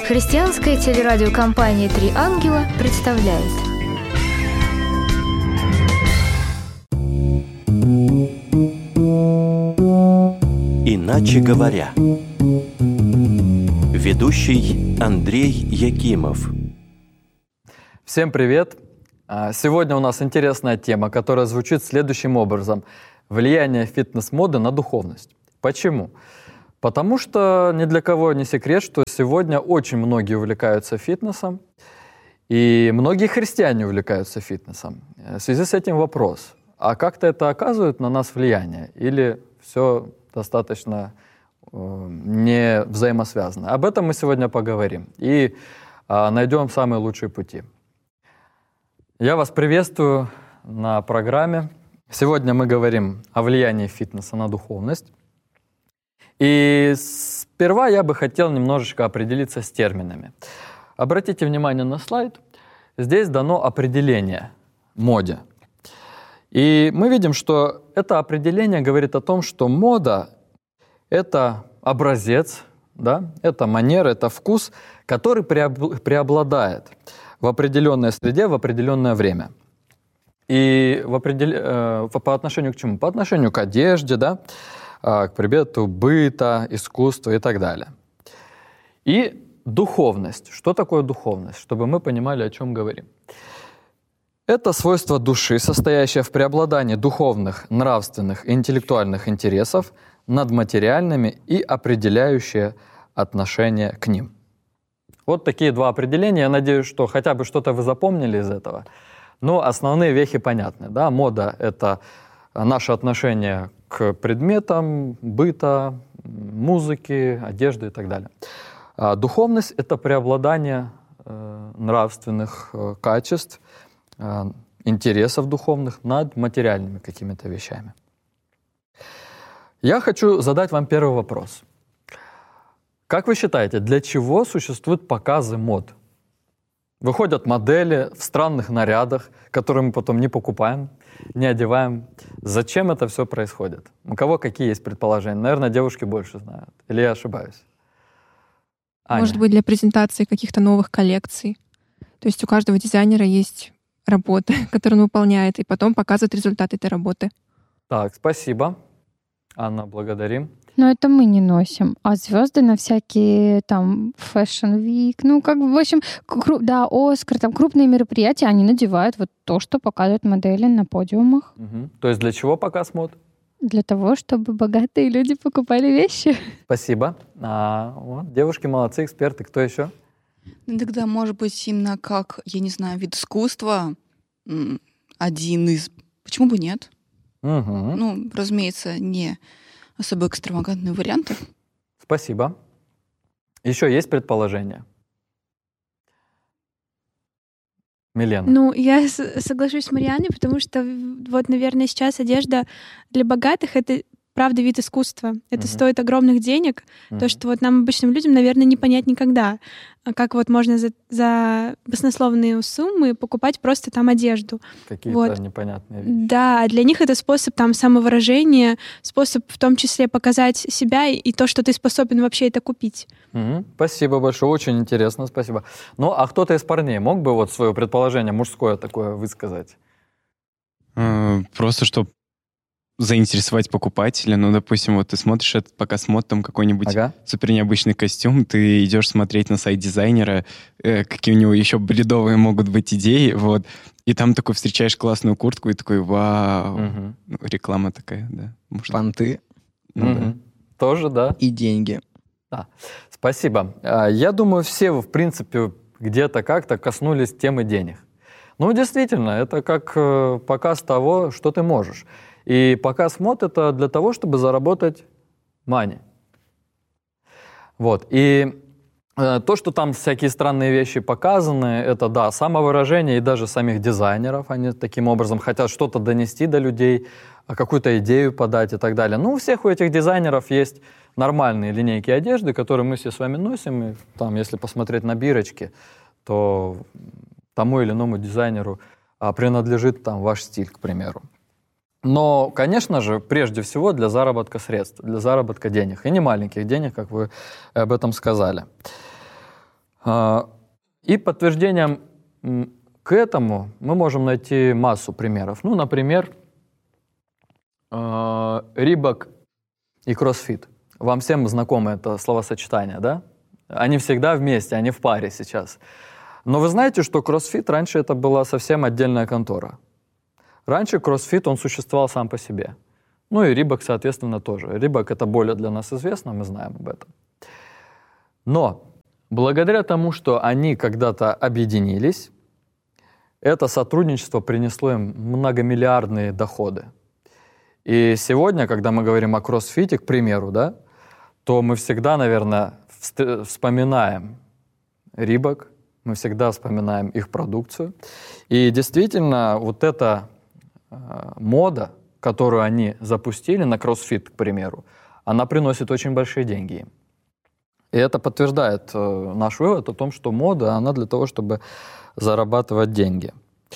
Христианская телерадиокомпания «Три ангела» представляет. Иначе говоря. Ведущий Андрей Якимов. Всем привет! Сегодня у нас интересная тема, которая звучит следующим образом. Влияние фитнес-моды на духовность. Почему? Потому что ни для кого не секрет, что сегодня очень многие увлекаются фитнесом, и многие христиане увлекаются фитнесом. В связи с этим вопрос, а как-то это оказывает на нас влияние? Или все достаточно не взаимосвязано? Об этом мы сегодня поговорим и найдем самые лучшие пути. Я вас приветствую на программе. Сегодня мы говорим о влиянии фитнеса на духовность. И сперва я бы хотел немножечко определиться с терминами. Обратите внимание на слайд. Здесь дано определение моде. И мы видим, что это определение говорит о том, что мода — это образец, да? Это манера, это вкус, который преобладает в определенной среде, в определенное время. И по отношению к чему? По отношению к одежде, да? К предмету быта, искусства и так далее. И духовность. Что такое духовность? Чтобы мы понимали, о чем говорим. Это свойство души, состоящее в преобладании духовных, нравственных и интеллектуальных интересов над материальными и определяющее отношение к ним. Вот такие два определения. Я надеюсь, что хотя бы что-то вы запомнили из этого. Но основные вехи понятны. Да? Мода — это наше отношение к предметам быта, музыки, одежды и так далее. А духовность — это преобладание нравственных качеств, интересов духовных над материальными какими-то вещами. Я хочу задать вам первый вопрос. Как вы считаете, для чего существуют показы мод? Выходят модели в странных нарядах, которые мы потом не покупаем, не одеваем. Зачем это все происходит? У кого какие есть предположения? Наверное, девушки больше знают. Или я ошибаюсь? Аня. Может быть, для презентации каких-то новых коллекций. То есть у каждого дизайнера есть работа, которую он выполняет, и потом показывает результат этой работы. Так, спасибо. Анна, благодарим. Но это мы не носим, а звезды на всякие там Fashion Week, в общем, Оскар, там крупные мероприятия, они надевают вот то, что показывают модели на подиумах. Угу. То есть для чего показ мод? Для того, чтобы богатые люди покупали вещи. Спасибо. Вот, девушки молодцы, эксперты. Кто еще? Тогда, может быть, именно как, я не знаю, вид искусства один из... Почему бы нет? Угу. Разумеется, не особо экстравагантные варианты. Спасибо. Еще есть предположения? Милена. Я соглашусь с Марианной, потому что наверное, сейчас одежда для богатых — это правда вид искусства. Это стоит огромных денег. То, что нам, обычным людям, наверное, не понять никогда. Как можно за баснословные суммы покупать просто там одежду. Какие-то непонятные вещи. Да, для них это способ самовыражения, способ в том числе показать себя и то, что ты способен вообще это купить. Спасибо большое, очень интересно, спасибо. А кто-то из парней мог бы свое предположение мужское такое высказать? Просто чтобы заинтересовать покупателя. Допустим, ты смотришь этот показ мод, там какой-нибудь супер необычный костюм, ты идешь смотреть на сайт дизайнера, какие у него еще бредовые могут быть идеи, и там такой встречаешь классную куртку и такой, вау, реклама такая, да. Понты. Да. Тоже, да. И деньги. Да. Спасибо. Я думаю, все в принципе, где-то как-то коснулись темы денег. Действительно, это как показ того, что ты можешь. И показ мод — это для того, чтобы заработать money. И то, что там всякие странные вещи показаны, это, самовыражение и даже самих дизайнеров. Они таким образом хотят что-то донести до людей, какую-то идею подать и так далее. У всех у этих дизайнеров есть нормальные линейки одежды, которые мы все с вами носим. И если посмотреть на бирочки, то тому или иному дизайнеру принадлежит ваш стиль, к примеру. Но, конечно же, прежде всего для заработка средств, для заработка денег. И не маленьких денег, как вы об этом сказали. И подтверждением к этому мы можем найти массу примеров. Ну, например, Reebok и CrossFit. Вам всем знакомо это словосочетание, да? Они всегда вместе, они в паре сейчас. Но вы знаете, что CrossFit раньше это была совсем отдельная контора. Раньше CrossFit, он существовал сам по себе. Ну и Reebok, соответственно, тоже. Reebok это более для нас известно, мы знаем об этом. Но благодаря тому, что они когда-то объединились, это сотрудничество принесло им многомиллиардные доходы. И сегодня, когда мы говорим о CrossFit, к примеру, да, то мы всегда, наверное, вспоминаем Reebok, мы всегда вспоминаем их продукцию. И действительно, вот эта мода, которую они запустили на CrossFit, к примеру, она приносит очень большие деньги им. И это подтверждает наш вывод о том, что мода, она для того, чтобы зарабатывать деньги.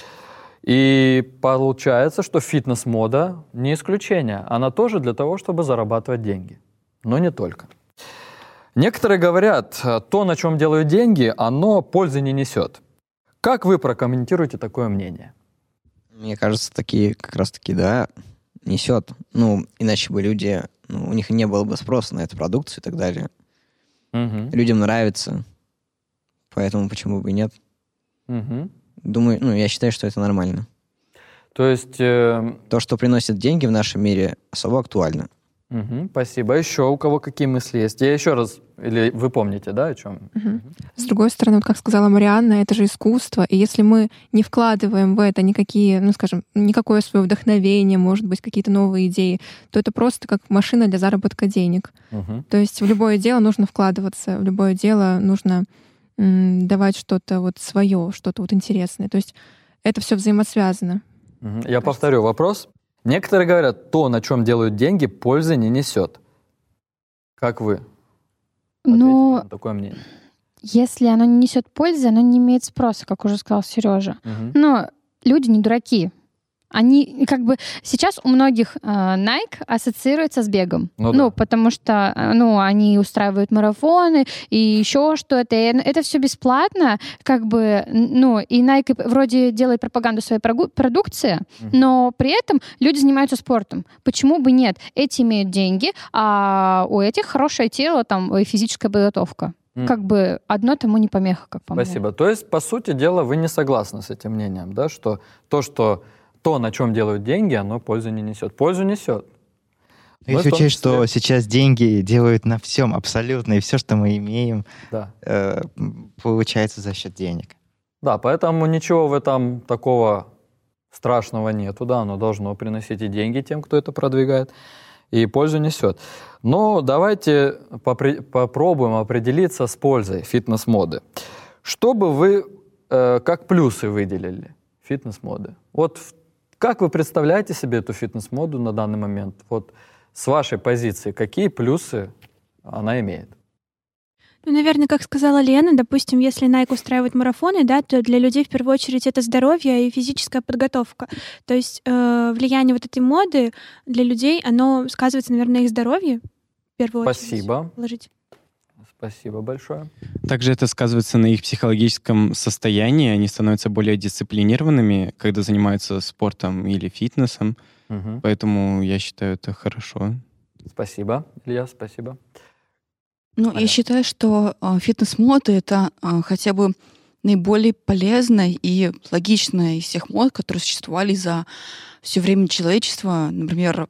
И получается, что фитнес-мода не исключение. Она тоже для того, чтобы зарабатывать деньги. Но не только. Некоторые говорят, то, на чем делают деньги, оно пользы не несет. Как вы прокомментируете такое мнение? Мне кажется, как раз-таки, да, несет. Ну, иначе бы люди, у них не было бы спроса на эту продукцию и так далее. Угу. Людям нравится, поэтому почему бы и нет. Угу. Думаю, я считаю, что это нормально. То есть... То, что приносит деньги в нашем мире, особо актуально. Угу, спасибо. Еще у кого какие мысли есть? Я еще раз... Или вы помните, да, о чем? Угу. С другой стороны, вот как сказала Марианна, это же искусство. И если мы не вкладываем в это никакие, никакое свое вдохновение, может быть, какие-то новые идеи, то это просто как машина для заработка денег. Угу. То есть в любое дело нужно вкладываться, в любое дело нужно давать что-то вот свое, что-то вот интересное. То есть это все взаимосвязано. Я повторю вопрос. Некоторые говорят, то, на чем делают деньги, пользы не несет. Как вы ответите на такое мнение? Если оно не несет пользы, оно не имеет спроса, как уже сказал Сережа. Угу. Но люди не дураки. Они сейчас у многих Nike ассоциируется с бегом. Потому что они устраивают марафоны и еще что-то. И это все бесплатно, и Nike вроде делает пропаганду своей продукции, но при этом люди занимаются спортом. Почему бы нет? Эти имеют деньги, а у этих хорошее тело и физическая подготовка. Одно тому не помеха, как по мне. Спасибо. То есть, по сути дела, вы не согласны с этим мнением, да, что то, на чем делают деньги, оно пользу не несет. Пользу несет. Если учесть, что сейчас деньги делают на всем абсолютно, и все, что мы имеем, получается за счет денег. Да, поэтому ничего в этом такого страшного нету. Да, оно должно приносить и деньги тем, кто это продвигает, и пользу несет. Но давайте попробуем определиться с пользой фитнес-моды. Что бы вы как плюсы выделили фитнес-моды? Вот как вы представляете себе эту фитнес-моду на данный момент? Вот с вашей позиции, какие плюсы она имеет? Наверное, как сказала Лена, допустим, если Nike устраивает марафоны, да, то для людей в первую очередь это здоровье и физическая подготовка. То есть влияние вот этой моды для людей, оно сказывается, наверное, на их здоровье в первую очередь. Спасибо. Спасибо большое. Также это сказывается на их психологическом состоянии. Они становятся более дисциплинированными, когда занимаются спортом или фитнесом. Угу. Поэтому я считаю, это хорошо. Спасибо, Илья, спасибо. Я считаю, что фитнес-мода — это хотя бы наиболее полезная и логичная из всех мод, которые существовали за все время человечества. Например,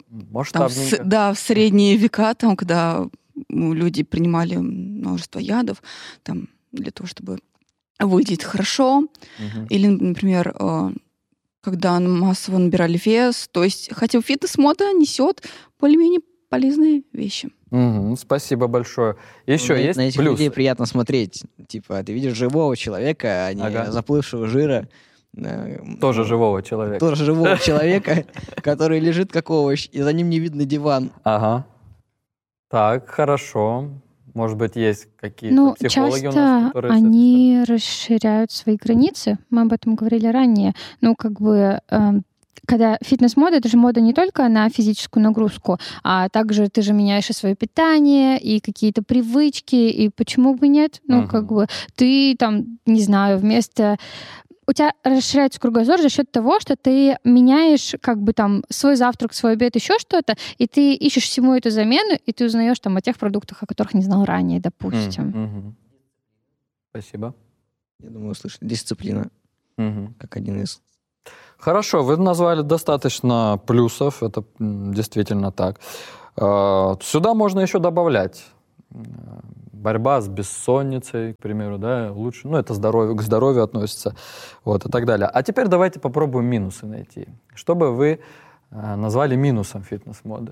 в средние века, когда люди принимали множество ядов для того, чтобы выглядеть хорошо. Угу. Или, например, когда массово набирали вес. То есть, хотя фитнес-мода несет более-менее полезные вещи. Угу, спасибо большое. Еще есть на этих плюсы? людей приятно смотреть. Ты видишь живого человека, а не заплывшего жира. Тоже живого человека. Тоже живого человека, который лежит как овощ, и за ним не видно диван. Ага. Так, хорошо. Может быть, есть какие-то психологи у нас, которые... они расширяют свои границы. Мы об этом говорили ранее. когда фитнес-мода, это же мода не только на физическую нагрузку, а также ты же меняешь и свое питание, и какие-то привычки, и почему бы нет? Ну, как бы ты там, не знаю, у тебя расширяется кругозор за счет того, что ты меняешь как бы там свой завтрак, свой обед, еще что-то, и ты ищешь всему эту замену, и ты узнаешь там о тех продуктах, о которых не знал ранее, допустим. Спасибо. Я думаю, услышать дисциплина как один из. Хорошо, вы назвали достаточно плюсов, это действительно так. Сюда можно еще добавлять борьба с бессонницей, к примеру, да, лучше, это к здоровью относится, вот, и так далее. А теперь давайте попробуем минусы найти. Что бы вы назвали минусом фитнес-моды?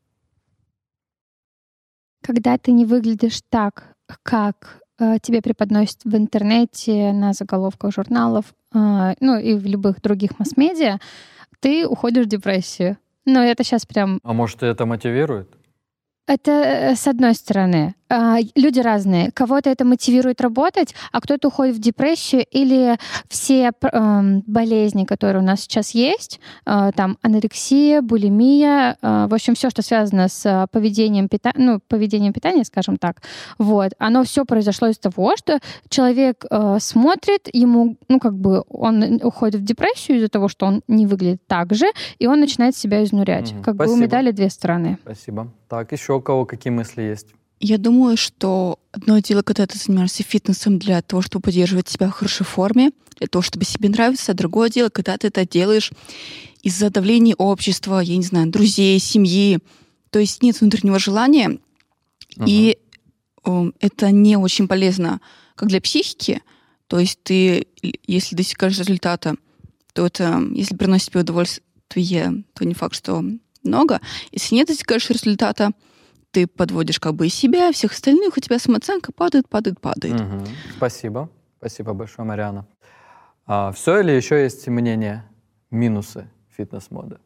Когда ты не выглядишь так, как тебе преподносят в интернете, на заголовках журналов, и в любых других масс-медиа, ты уходишь в депрессию. Но это сейчас прям... А может, это мотивирует? Это с одной стороны. Люди разные. Кого-то это мотивирует работать, а кто-то уходит в депрессию или все болезни, которые у нас сейчас есть, там анорексия, булимия, в общем, все, что связано с поведением питания, скажем так, вот, оно все произошло из того, что человек смотрит, ему, он уходит в депрессию из-за того, что он не выглядит так же, и он начинает себя изнурять. Как бы у медали две стороны. Спасибо. Так, еще у кого какие мысли есть? Я думаю, что одно дело, когда ты занимаешься фитнесом для того, чтобы поддерживать себя в хорошей форме, для того, чтобы себе нравиться, а другое дело, когда ты это делаешь из-за давления общества, я не знаю, друзей, семьи. То есть нет внутреннего желания, и это не очень полезно как для психики. То есть ты, если достигаешь результата, то это, если приносит тебе удовольствие, то не факт, что много. Если не достигаешь результата, ты подводишь как бы и себя, и всех остальных, у тебя самооценка падает. Спасибо. Спасибо большое, Марианна. Все или еще есть мнение, минусы фитнес-моды?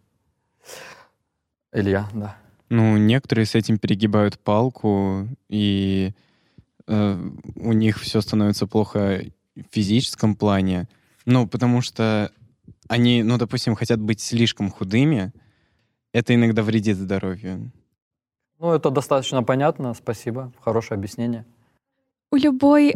Илья, да. Некоторые с этим перегибают палку, и у них все становится плохо в физическом плане. Потому что они, допустим, хотят быть слишком худыми. Это иногда вредит здоровью. Это достаточно понятно, спасибо, хорошее объяснение. У любой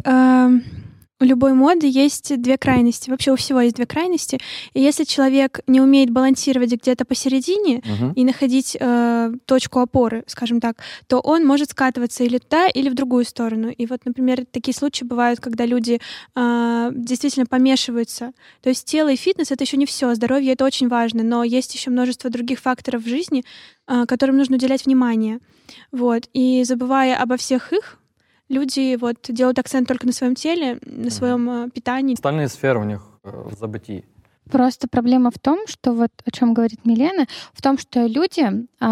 моды есть две крайности. Вообще у всего есть две крайности. И если человек не умеет балансировать где-то посередине и находить точку опоры, скажем так, то он может скатываться или туда, или в другую сторону. И вот, например, такие случаи бывают, когда люди действительно помешиваются. То есть тело и фитнес — это еще не все. Здоровье — это очень важно, но есть еще множество других факторов в жизни, которым нужно уделять внимание. Вот. И забывая обо всех их, люди делают акцент только на своем теле, на своем питании. Остальные сферы у них в забытии. Просто проблема в том, что о чем говорит Милена, в том, что люди,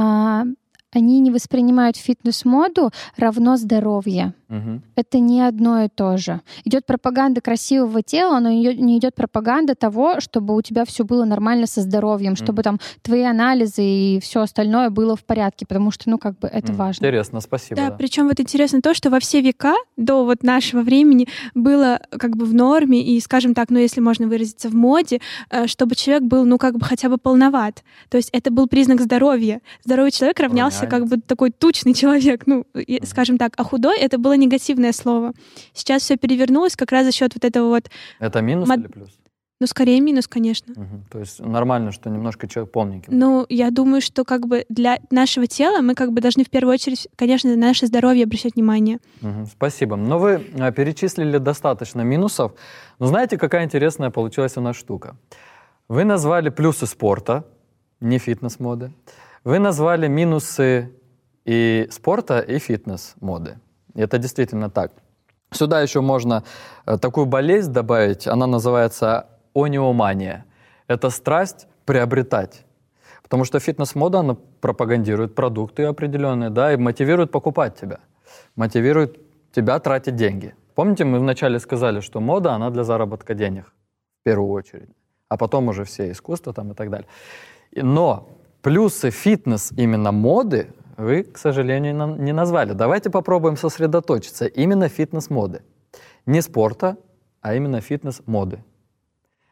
они не воспринимают фитнес-моду равно здоровье. Это не одно и то же. Идет пропаганда красивого тела, но не идет пропаганда того, чтобы у тебя все было нормально со здоровьем, чтобы там твои анализы и все остальное было в порядке, потому что, это важно. Интересно, спасибо. Да, причем интересно то, что во все века до нашего времени было в норме и, скажем так, если можно выразиться, в моде, чтобы человек был, хотя бы полноват. То есть это был признак здоровья. Здоровый человек равнялся такой тучный человек, скажем так, а худой — это было негативное слово. Сейчас все перевернулось как раз за счет этого. Это минус или плюс? Скорее минус, конечно. То есть нормально, что немножко человек полненький. Я думаю, что для нашего тела мы должны в первую очередь, конечно, на наше здоровье обращать внимание. Спасибо. Вы перечислили достаточно минусов. Но знаете, какая интересная получилась у нас штука? Вы назвали плюсы спорта, не фитнес-моды. Вы назвали минусы и спорта, и фитнес-моды. Это действительно так. Сюда еще можно такую болезнь добавить, она называется ониомания. Это страсть приобретать. Потому что фитнес-мода, она пропагандирует продукты определенные, и мотивирует покупать тебя. Мотивирует тебя тратить деньги. Помните, мы вначале сказали, что мода, она для заработка денег в первую очередь. А потом уже все искусства и так далее. Но плюсы фитнес именно моды вы, к сожалению, не назвали. Давайте попробуем сосредоточиться. Именно фитнес-моды. Не спорта, а именно фитнес-моды.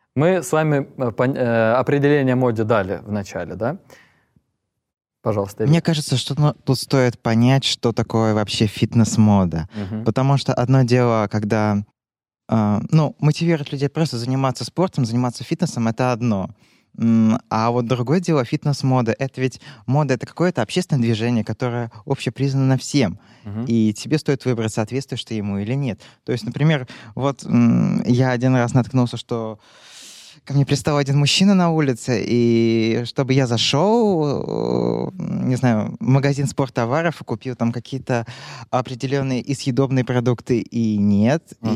Мы с вами определение моде дали в начале, да? Пожалуйста. Мне кажется, что тут стоит понять, что такое вообще фитнес-мода. Потому что одно дело, когда мотивировать людей просто заниматься спортом, заниматься фитнесом — это одно. А вот другое дело — фитнес-мода. Это ведь мода — это какое-то общественное движение, которое общепризнано всем. И тебе стоит выбрать, соответствуешь ты ему или нет. То есть, например, вот я один раз наткнулся, что ко мне пристал один мужчина на улице, и чтобы я зашел, не знаю, в магазин спорттоваров и купил там какие-то определенные и съедобные продукты, и нет.